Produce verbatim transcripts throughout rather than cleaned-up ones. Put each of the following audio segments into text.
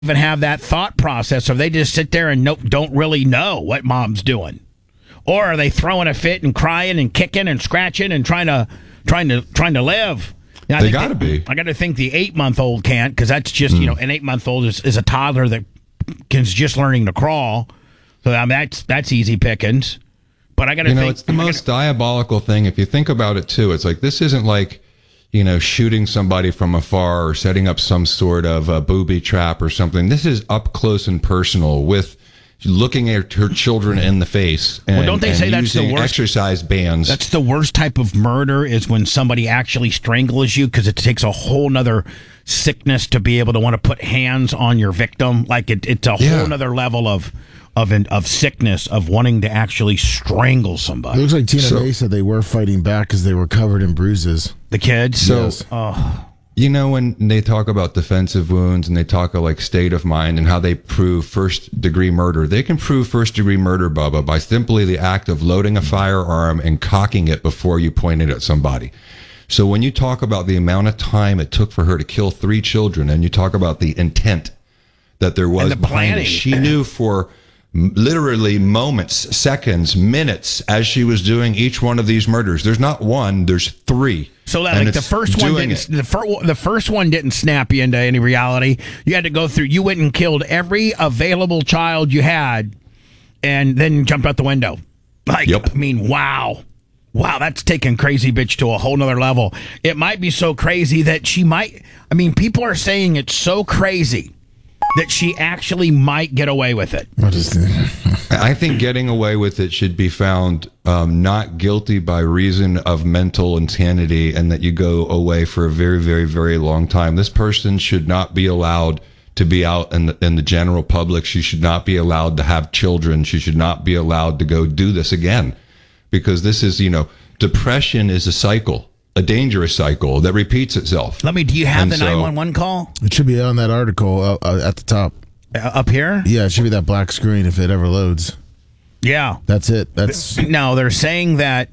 even have that thought process, or they just sit there and no, don't really know what mom's doing, or are they throwing a fit and crying and kicking and scratching and trying to trying to trying to live? You know, they got to be. I got to think the eight month old can't, because that's just mm. you know an eight month old is, is a toddler that is just learning to crawl. So I mean, that's that's easy pickings. But I got to you know think it's the most gotta, diabolical thing if you think about it too. It's like this isn't like, you know, shooting somebody from afar or setting up some sort of a booby trap or something. This is up close and personal with looking at her children in the face and, well, don't they say that's the worst exercise bands. That's the worst type of murder, is when somebody actually strangles you, because it takes a whole nother sickness to be able to want to put hands on your victim. Like it, it's a yeah. whole nother level of of of sickness of wanting to actually strangle somebody. It looks like Tina so, May said they were fighting back because they were covered in bruises. The kids? So, yes. oh. You know, when they talk about defensive wounds and they talk of like state of mind and how they prove first degree murder, they can prove first degree murder, Bubba, by simply the act of loading a firearm and cocking it before you point it at somebody. So when you talk about the amount of time it took for her to kill three children, and you talk about the intent that there was and the behind planning. it, she knew for literally moments, seconds, minutes as she was doing each one of these murders. There's not one, there's three. So that, like the first one didn't, the, fir- the first one didn't snap you into any reality. You had to go through, you went and killed every available child you had and then jumped out the window. Like, yep. I mean, wow. Wow, that's taking crazy bitch to a whole nother level. It might be so crazy that she might, I mean, people are saying it's so crazy that she actually might get away with it. What is that? I think getting away with it should be found um, not guilty by reason of mental insanity, and that you go away for a very, very, very long time. This person should not be allowed to be out in the, in the general public. She should not be allowed to have children. She should not be allowed to go do this again, because this is, you know, depression is a cycle. A dangerous cycle that repeats itself. Let me, do you have and the so, nine one one call? It should be on that article uh, uh, at the top. Uh, up here? Yeah, it should be that black screen if it ever loads. Yeah. That's it. That's No, they're saying that.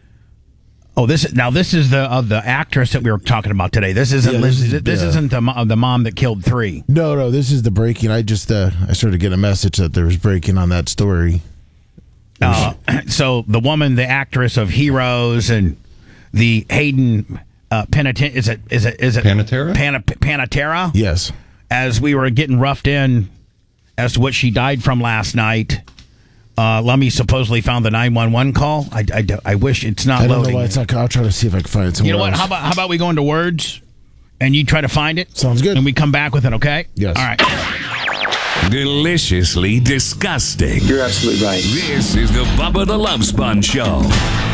Oh, this now this is the of the actress that we were talking about today. This isn't Yeah, this, this is- this yeah. isn't the mo- the mom that killed three. No, no, this is the breaking. I just uh, I started getting a message that there was breaking on that story. Uh, so the woman, the actress of Heroes and the Hayden uh, Panettiere, is it is it is it Panettiere? Pan- Panettiere? Yes. As we were getting roughed in as to what she died from last night, uh, Lummy supposedly found the nine one one call. I, I, I wish it's not I don't loading. know why it's not. I'll try to see if I can find it somewhere You know what? else. How about how about we go into words and you try to find it? Sounds good. And we come back with it, okay? Yes. All right. Deliciously disgusting. You're absolutely right. This is the Bubba the Love Sponge Show.